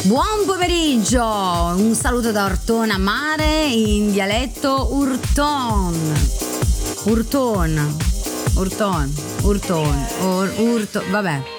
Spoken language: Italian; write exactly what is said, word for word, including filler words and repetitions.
Buon pomeriggio, un saluto da Ortona Mare in dialetto Urton. Urton, Urton, Urton, Ur, Urto, vabbè.